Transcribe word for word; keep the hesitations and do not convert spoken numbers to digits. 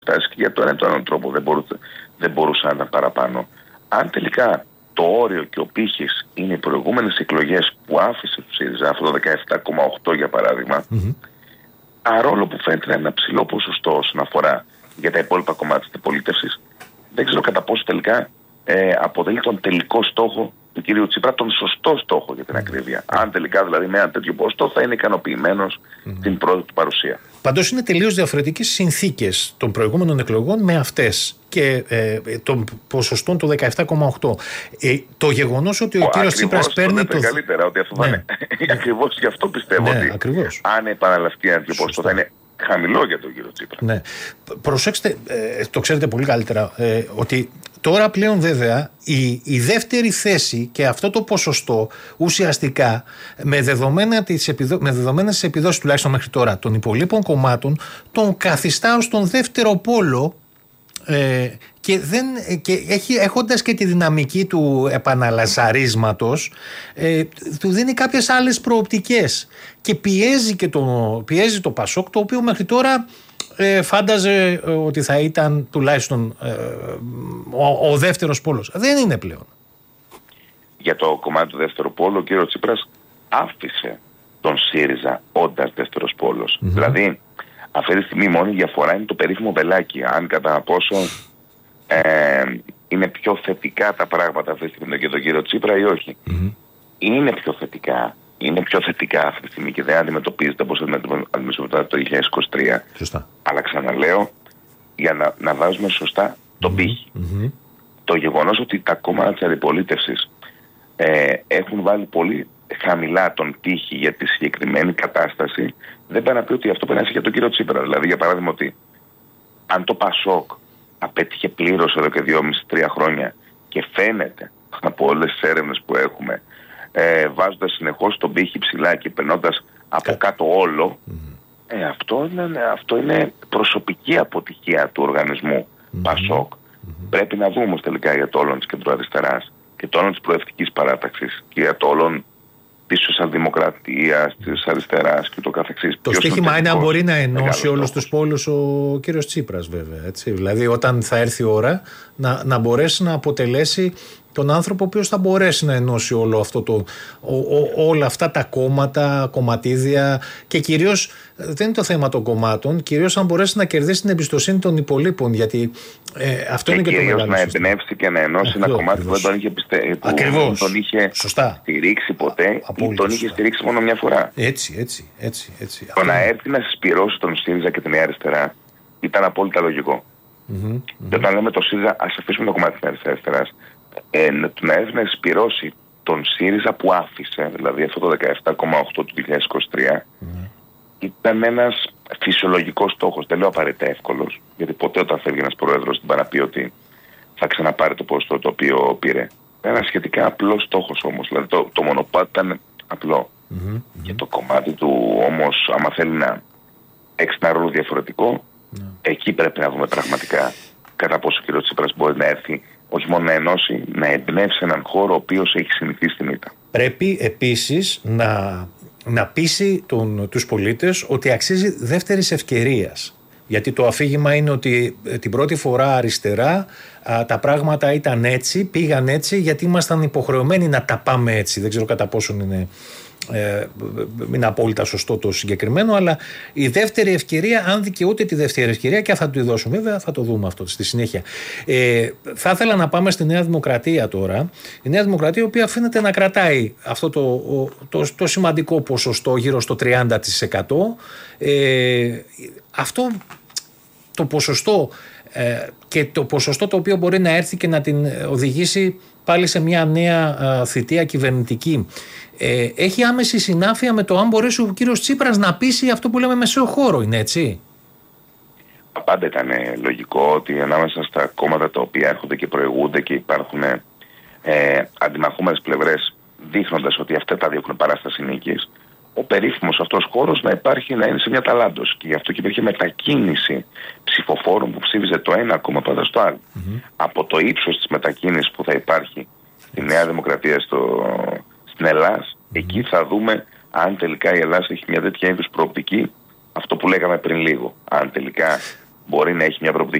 στάσεις και για τον ένα τον άλλον τρόπο δεν, μπορούσε, δεν μπορούσαν να ήταν παραπάνω. Αν τελικά το όριο και ο πύχης είναι οι προηγούμενες εκλογές που άφησε το ΣΥΡΙΖΑ, αυτό το δεκαεπτά κόμμα οκτώ για παράδειγμα, mm-hmm. παρόλο που φαίνεται να είναι ένα ψηλό ποσοστό όσον αφορά για τα υπόλοιπα κομμάτια της αντιπολίτευσης, δεν ξέρω κατά πόσο τελικά ε, αποτελεί τον τελικό στόχο του κυρίου Τσίπρα, τον σωστό στόχο για την ακρίβεια. Mm-hmm. Αν τελικά δηλαδή με ένα τέτοιο ποσοστό θα είναι ικανοποιημένος mm-hmm. την πρώτη του παρουσία. Πάντως είναι τελείως διαφορετικές συνθήκες των προηγούμενων εκλογών με αυτές και ε, των ποσοστών του δεκαεπτά κόμμα οκτώ. Ε, το γεγονός ότι ο, ο κύριος Τσίπρας παίρνει το... καλύτερα ότι αυτό ναι. θα είναι. Ακριβώς γι' αυτό πιστεύω ναι, ότι ακριβώς. αν επαναληφθεί ένα τέτοιο ποσοστό θα είναι χαμηλό για τον κύριο Τσίπρα. Ναι. Προσέξτε, ε, το ξέρετε πολύ καλύτερα, ε, ότι τώρα πλέον βέβαια η, η δεύτερη θέση και αυτό το ποσοστό ουσιαστικά με, δεδομένα τις επιδο... με δεδομένες τις επιδόσεις τουλάχιστον μέχρι τώρα των υπολείπων κομμάτων τον καθιστά ως τον δεύτερο πόλο ε, και, δεν, και έχει, έχοντας και τη δυναμική του επαναλασαρίσματος ε, του δίνει κάποιες άλλες προοπτικές και πιέζει, και το, πιέζει το Πασόκ, το οποίο μέχρι τώρα ε, φάνταζε ότι θα ήταν τουλάχιστον ε, ο, ο δεύτερος πόλος. Δεν είναι πλέον. Για το κομμάτι του δεύτερου πόλου ο κύριος Τσίπρας άφησε τον ΣΥΡΙΖΑ όντας δεύτερος πόλος. Mm-hmm. Δηλαδή αυτή τη στιγμή μόνη διαφορά είναι το περίφημο βελάκι. Αν κατά πόσο ε, είναι πιο θετικά τα πράγματα αυτή τη στιγμή για τον κύριο Τσίπρα ή όχι. Mm-hmm. Είναι πιο θετικά. Είναι πιο θετικά αυτή τη στιγμή και δεν αντιμετωπίζεται όπως αντιμετωπίζεται το είκοσι είκοσι τρία. Σωστά. Αλλά ξαναλέω, για να, να βάζουμε σωστά τον mm-hmm. πύχη. Mm-hmm. Το γεγονός ότι τα κόμματα της αντιπολίτευσης ε, έχουν βάλει πολύ χαμηλά τον πύχη για τη συγκεκριμένη κατάσταση, δεν πάει να πει ότι αυτό πρέπει να είσαι για τον κύριο Τσίπρα. Δηλαδή, για παράδειγμα, ότι αν το Πασόκ απέτυχε πλήρως εδώ και δυόμισι τρία χρόνια και φαίνεται από όλες τις έρευνες που έχουμε, ε, βάζοντας συνεχώς τον πύχη ψηλά και περνώντας από κάτω όλο, mm-hmm. ε, αυτό, είναι, αυτό είναι προσωπική αποτυχία του οργανισμού mm-hmm. Πασόκ. Mm-hmm. Πρέπει να δούμε όμως τελικά για το όλον της κεντροαριστεράς και το όλον της προευτικής παράταξης και για το όλον της σοσιαλδημοκρατίας, της αριστεράς και το καθεξής. Το στοίχημα είναι αν μπορεί να ενώσει όλους τους πόλους ο κύριος Τσίπρας βέβαια. Έτσι. Δηλαδή όταν θα έρθει η ώρα να, να μπορέσει να αποτελέσει τον άνθρωπο ο οποίος θα μπορέσει να ενώσει όλο αυτό το, ο, ο, όλα αυτά τα κόμματα, κομματίδια και κυρίως δεν είναι το θέμα των κομμάτων, κυρίως αν μπορέσει να κερδίσει την εμπιστοσύνη των υπολείπων, γιατί ε, αυτό και είναι και το μεγάλο. Και κυρίως να εμπνεύσει και να ενώσει ένα κομμάτι ακριβώς. Που δεν τον είχε, πιστε... που τον είχε στηρίξει ποτέ Α, ή τον είχε σωστά. Στηρίξει μόνο μια φορά. Έτσι, έτσι, έτσι. έτσι. Το να έρθει να συσπυρώσει τον ΣΥΡΙΖΑ και την Νέα Αριστερά ήταν απόλυτα λογικό. Mm-hmm, και όταν mm-hmm. λέμε το ΣΥΡΙΖΑ, ας αφήσουμε το κομμάτι της αριστεράς. Ε, να έρθει να συσπυρώσει τον ΣΥΡΙΖΑ που άφησε, δηλαδή αυτό το δεκαεπτά κόμμα οκτώ του είκοσι είκοσι τρία, mm. ήταν ένας φυσιολογικός στόχος. Δεν λέω απαραίτητα εύκολος, γιατί ποτέ όταν φεύγει ένας πρόεδρος δεν πάει να πει ότι θα ξαναπάρει το ποσοστό το οποίο πήρε. Ήταν ένα σχετικά απλός στόχος όμως, δηλαδή το, το μονοπάτι ήταν απλό. Mm-hmm, mm-hmm. Και το κομμάτι του όμως, άμα θέλει να έχει ένα ρόλο διαφορετικό, mm. εκεί πρέπει να δούμε πραγματικά κατά πόσο ο κ. Τσίπρας μπορεί να έρθει όχι μόνο να ενώσει, να εμπνεύσει έναν χώρο ο οποίος έχει συνηθίσει την ήττα. Πρέπει επίσης να, να πείσει τον, τους πολίτες ότι αξίζει δεύτερης ευκαιρίας. Γιατί το αφήγημα είναι ότι την πρώτη φορά αριστερά α, τα πράγματα ήταν έτσι, πήγαν έτσι γιατί ήμασταν υποχρεωμένοι να τα πάμε έτσι. Δεν ξέρω κατά πόσον είναι... Ε, είναι απόλυτα σωστό το συγκεκριμένο, αλλά η δεύτερη ευκαιρία, αν δικαιούται τη δεύτερη ευκαιρία, και θα του τη δώσουν βέβαια, θα το δούμε αυτό στη συνέχεια. Ε, θα ήθελα να πάμε στη Νέα Δημοκρατία τώρα. Η Νέα Δημοκρατία, η οποία φαίνεται να κρατάει αυτό το, το, το σημαντικό ποσοστό, γύρω στο τριάντα τοις εκατό. Ε, αυτό το ποσοστό ε, και το ποσοστό το οποίο μπορεί να έρθει και να την οδηγήσει πάλι σε μια νέα α, θητεία κυβερνητική. Ε, έχει άμεση συνάφεια με το αν μπορέσει ο κύριος Τσίπρας να πείσει αυτό που λέμε μεσαίο χώρο, είναι έτσι? Πάντα ήταν λογικό ότι ανάμεσα στα κόμματα τα οποία έρχονται και προηγούνται και υπάρχουν ε, αντιμαχούμενες πλευρές, δείχνοντας ότι αυτά τα διώχνουν παράσταση νίκης, ο περίφημος αυτός χώρος να υπάρχει, να είναι σε μια ταλάντωση. Και γι' αυτό και υπήρχε μετακίνηση ψηφοφόρων που ψήφιζε το ένα κόμμα πάντα στο άλλο. Mm-hmm. Από το ύψος της μετακίνησης που θα υπάρχει στη Νέα Δημοκρατία στο, στην Ελλάδα, mm-hmm. εκεί θα δούμε αν τελικά η Ελλάδα έχει μια τέτοια είδους προοπτική, αυτό που λέγαμε πριν λίγο. Αν τελικά μπορεί να έχει μια προοπτική